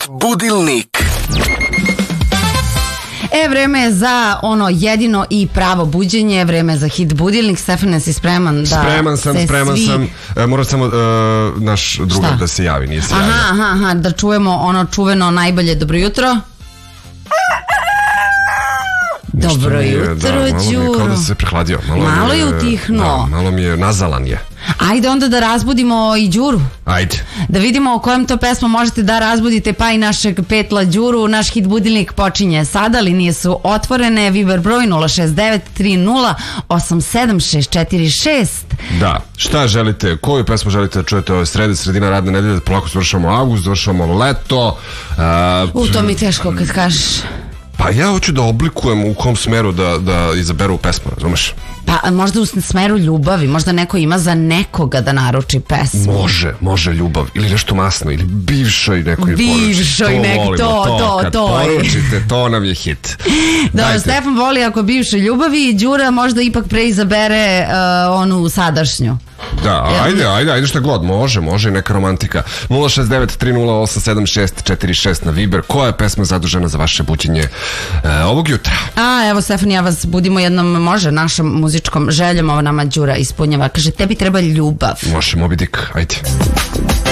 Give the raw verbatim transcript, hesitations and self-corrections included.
Budilnik. E, vreme je za ono jedino i pravo buđenje, vreme je za hit budilnik. Stefane, si spreman da Spreman sam, se spreman svi... sam. E, mora samo uh, naš drugar da se javi, nije se javio. Aha, aha, aha, da čujemo ono čuveno najbolje dobro jutro. Dobro jutro, da, malo mi je kao da se prehladio. Malo, malo je je utihnuo. Da, malo mi je nazalan je. Ajde onda da razbudimo i Đuru. Ajde. Da vidimo o kojem to pesmu možete da razbudite, pa i našeg Petla Đuru. Naš hit budilnik počinje sada, linije su otvorene. Viber broj nula šest devet tri nula osam sedam šest četiri šest. Da, šta želite, koju pesmu želite da čujete ove srede, sredina radne nedelje, polako završamo avgust, završamo leto. Uh, U, to mi je teško kad kažeš. Pa ja hoću da oblikujem u kom smeru da, da izaberu pesmu, razumeš? Pa možda u smeru ljubavi, možda neko ima za nekoga da naruči pesmu. Može, može ljubav, ili nešto masno, ili bivšoj nekoj poruči. Bivšoj nek, to, to, to. Kad poručite, to nam je hit. Da, Stefan voli ako bivšoj ljubavi, Đura možda ipak preizabere uh, onu sadašnju. Da, ajde, ajde, ajde šta god, može, može i neka romantika. nula šest devet tri nula osam sedam šest četiri šest na Viber. Koja je pesma zadužena za vaše buđenje e, ovog jutra? A, evo Stefan, ja vas budimo jednom, može, našom muzičkom željom, ovo nama Đura ispunjava. Kaže, tebi treba ljubav. Može, Moby Dick, ajde.